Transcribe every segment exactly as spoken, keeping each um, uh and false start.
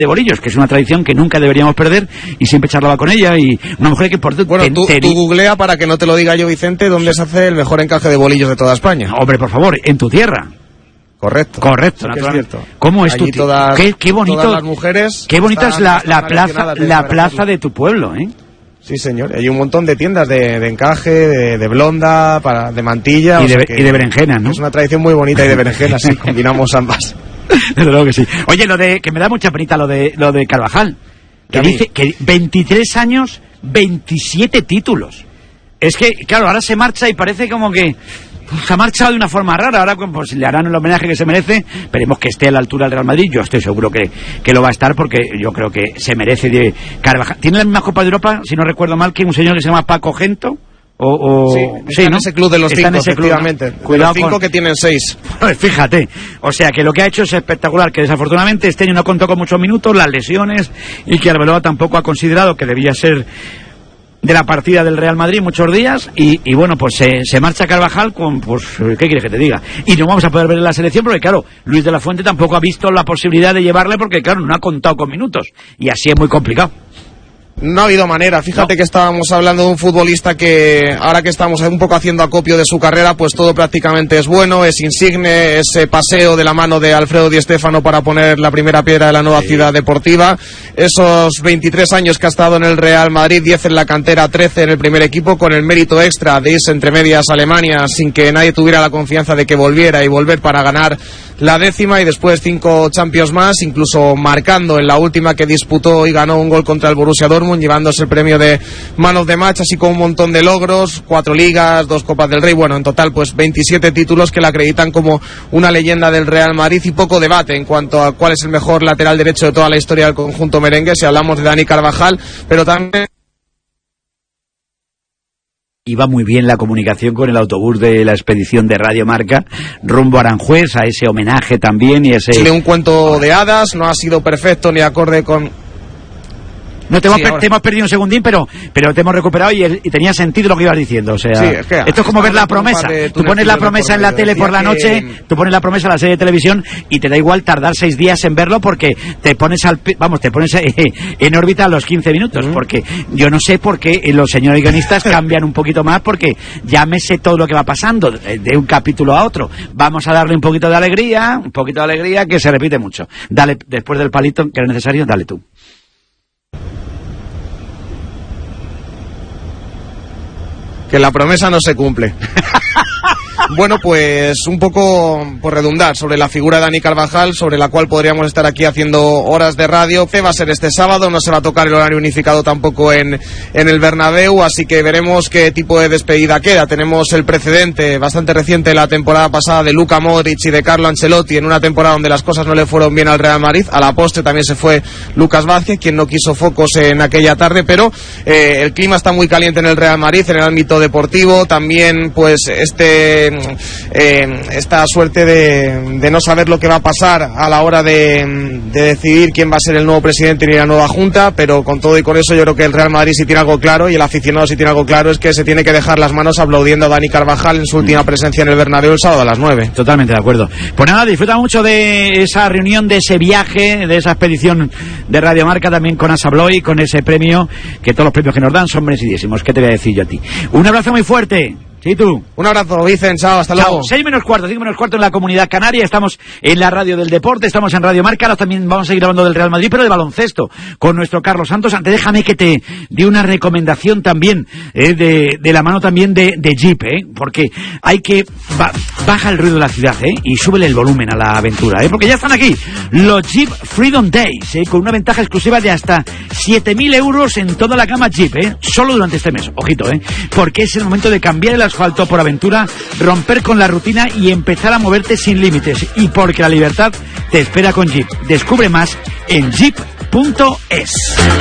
de bolillos, que es una tradición que nunca deberíamos perder, y siempre charlaba con ella, y una mujer que por bueno, tú, tú googlea para que no te lo diga yo, Vicente, dónde se hace el mejor encaje de bolillos de toda España. Hombre, por favor, en tu tierra. Correcto. Correcto, es cierto. ¿Cómo es tu todas, qué, qué bonito, todas las mujeres qué bonita es la, la plaza, la plaza de tu pueblo, ¿eh? Sí, señor. Hay un montón de tiendas de, de encaje, de, de blonda, para, de mantilla. Y, o de, sea y de berenjenas, ¿no? Es una tradición muy bonita, y de berenjenas, sí, combinamos ambas. Desde luego que sí. Oye, lo de, que me da mucha penita lo de, lo de Carvajal. Que dice que veintitrés años, veintisiete títulos. Es que, claro, ahora se marcha y parece como que pues, se ha marchado de una forma rara. Ahora pues, le harán el homenaje que se merece. Esperemos que esté a la altura del Real Madrid. Yo estoy seguro que, que lo va a estar, porque yo creo que se merece de Carvajal. Tiene la misma Copa de Europa, si no recuerdo mal, que un señor que se llama Paco Gento. O, o... Sí, está sí, ¿no? en ese club de los está cinco, efectivamente. Club, ¿no? Cuidado, de los cinco con... que tienen seis. Pues fíjate, o sea que lo que ha hecho es espectacular, que desafortunadamente este año no contó con muchos minutos, las lesiones, y que Arbeloa tampoco ha considerado que debía ser de la partida del Real Madrid muchos días, y, y bueno, pues se, se marcha Carvajal con, pues, ¿qué quieres que te diga? Y no vamos a poder ver en la selección porque, claro, Luis de la Fuente tampoco ha visto la posibilidad de llevarle porque, claro, no ha contado con minutos, y así es muy complicado. No ha habido manera, fíjate no. que estábamos hablando de un futbolista que ahora que estamos un poco haciendo acopio de su carrera, pues todo prácticamente es bueno, es insigne, ese paseo de la mano de Alfredo Di Stéfano para poner la primera piedra de la nueva sí. ciudad deportiva, esos veintitrés años que ha estado en el Real Madrid, diez en la cantera, trece en el primer equipo, con el mérito extra de irse entre medias a Alemania sin que nadie tuviera la confianza de que volviera y volver para ganar la décima, y después cinco Champions más, incluso marcando en la última que disputó y ganó un gol contra el Borussia Dortmund, llevándose el premio de Man of the Match, así como un montón de logros, cuatro ligas, dos Copas del Rey, bueno, en total pues veintisiete títulos que le acreditan como una leyenda del Real Madrid, y poco debate en cuanto a cuál es el mejor lateral derecho de toda la historia del conjunto merengue, si hablamos de Dani Carvajal, pero también... Iba muy bien la comunicación con el autobús de la expedición de Radio Marca rumbo a Aranjuez, a ese homenaje también, y ese... Sí, un cuento de hadas, no ha sido perfecto ni acorde con... No, te, sí, hemos, te hemos perdido un segundín, pero pero te hemos recuperado y, y tenía sentido lo que ibas diciendo. O sea, sí, es que, esto es como ver la promesa. Tú pones la promesa en la tele por la noche, que... tú pones la promesa en la serie de televisión y te da igual tardar seis días en verlo porque te pones al vamos, te pones en órbita a los quince minutos. Uh-huh. Porque yo no sé por qué los señores guionistas cambian un poquito más, porque ya me sé todo lo que va pasando de un capítulo a otro. Vamos a darle un poquito de alegría, un poquito de alegría que se repite mucho. Dale, después del palito que era necesario, dale tú. Que la promesa no se cumple. Bueno, pues un poco por redundar sobre la figura de Dani Carvajal, sobre la cual podríamos estar aquí haciendo horas de radio. Va a ser este sábado, no se va a tocar el horario unificado tampoco en, en el Bernabéu, así que veremos qué tipo de despedida queda. Tenemos el precedente bastante reciente de la temporada pasada de Luka Modric y de Carlo Ancelotti, en una temporada donde las cosas no le fueron bien al Real Madrid. A la postre también se fue Lucas Vázquez, quien no quiso focos en aquella tarde, pero eh, el clima está muy caliente en el Real Madrid, en el ámbito deportivo. También pues este eh, esta suerte de, de no saber lo que va a pasar a la hora de, de decidir quién va a ser el nuevo presidente ni la nueva junta, pero con todo y con eso yo creo que el Real Madrid sí tiene algo claro, y el aficionado sí tiene algo claro, es que se tiene que dejar las manos aplaudiendo a Dani Carvajal en su última presencia en el Bernabéu el sábado a las nueve. Totalmente de acuerdo. Pues nada, disfruta mucho de esa reunión, de ese viaje, de esa expedición de Radio Marca, también con Asa Bloy, con ese premio, que todos los premios que nos dan son merecidísimos. ¿Qué te voy a decir yo a ti? Un abrazo muy fuerte. Sí, tú. Un abrazo, Vicen, chao, hasta chao. Luego. Seis menos cuarto, cinco menos cuarto en la Comunidad Canaria. Estamos en la radio del deporte, estamos en Radio Marca. Ahora también vamos a seguir hablando del Real Madrid, pero de baloncesto, con nuestro Carlos Santos. Antes, déjame que te dé una recomendación también, eh, de, de la mano también de, de Jeep, eh, porque hay que... Ba, baja el ruido de la ciudad, eh, y súbele el volumen a la aventura, eh, porque ya están aquí los Jeep Freedom Days, eh, con una ventaja exclusiva de hasta siete mil euros en toda la gama Jeep, eh, solo durante este mes. Ojito, eh, porque es el momento de cambiar el asfalto por aventura, romper con la rutina y empezar a moverte sin límites, y porque la libertad te espera con Jeep. Descubre más en jeep punto es.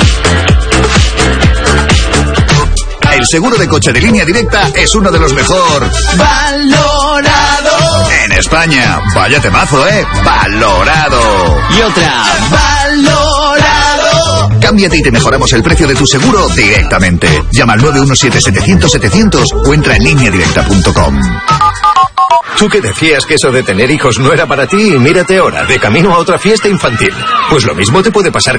El seguro de coche de Línea Directa es uno de los mejor valorado en España. Vaya temazo, ¿eh? Valorado. Y otra, valorado. Cámbiate y te mejoramos el precio de tu seguro directamente. Llama al nueve uno siete setecientos setecientos o entra en línea directa punto com. Tú que decías que eso de tener hijos no era para ti y mírate ahora, de camino a otra fiesta infantil. Pues lo mismo te puede pasar